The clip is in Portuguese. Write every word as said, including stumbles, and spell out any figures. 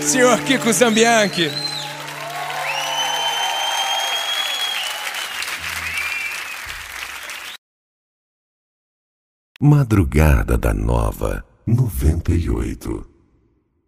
senhor Kiko Zambianchi. Madrugada da Nova noventa e oito.